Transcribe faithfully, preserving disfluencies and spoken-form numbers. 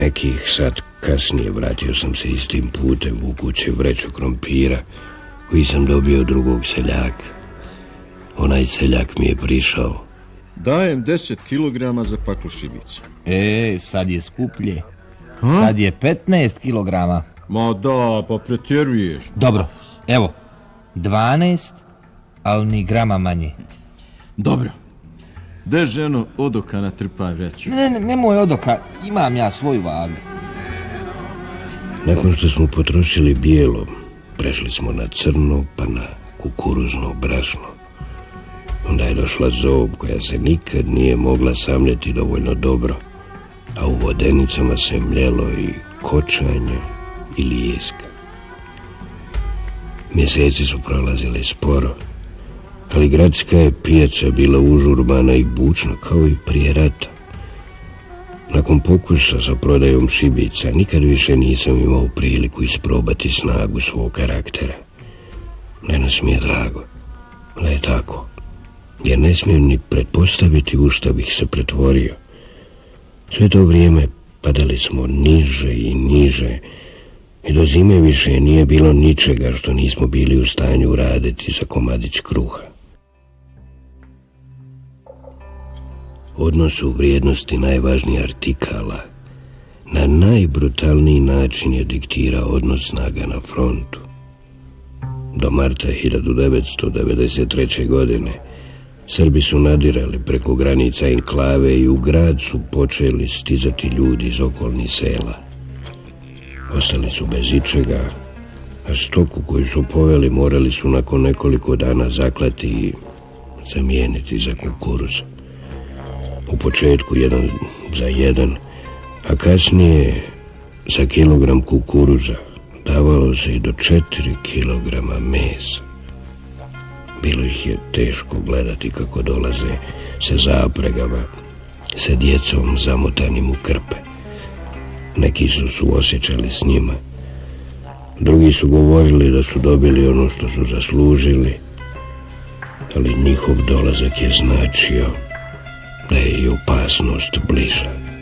Nekih sat kasnije vratio sam se istim putem vukući vreću krompira koji sam dobio od drugog seljaka. Onaj seljak mi je prišao. Dajem deset kilograma za paklu šibica. E, sad je skuplje. Ha? Sad je petnaest kilograma. Ma da, pa pretjeruješ. Dobro, evo, dvanaest, ali ni grama manje. Dobro. De ženo, odoka natrpaj vreću. Ne, ne, nemoj odoka, imam ja svoju vagu. Nakon što smo potrošili bijelo, prešli smo na crno pa na kukuruzno brašno. Onda je došla zob koja se nikad nije mogla samljeti dovoljno dobro, a u vodenicama se mljelo i kočanje i lijeska. Mjeseci su prolazili sporo, ali gradska je pijaca bila užurbana i bučna kao i prije rata. Nakon pokusa sa prodajom šibica nikad više nisam imao priliku isprobati snagu svog karaktera. Danas mi je drago da je tako, jer ne smijem ni pretpostaviti u šta bih se pretvorio. Sve to vrijeme padali smo niže i niže i do zime više nije bilo ničega što nismo bili u stanju uraditi za komadić kruha. Odnos u vrijednosti najvažnijih artikala na najbrutalniji način je diktirao odnos snaga na frontu. Do marta hiljadu devetsto devedeset treće. godine Srbi su nadirali preko granica enklave i u grad su počeli stizati ljudi iz okolnih sela. Ostali su bez ičega, a stoku koju su poveli morali su nakon nekoliko dana zaklati i zamijeniti za kukuruz. U početku jedan za jedan, a kasnije za kilogram kukuruza davalo se i do četiri kilograma mesa. Bilo ih je teško gledati kako dolaze sa zapregama, sa djecom zamotanim u krpe. Neki su suosjećali s njima, drugi su govorili da su dobili ono što su zaslužili, ali njihov dolazak je značio da je i opasnost bliža.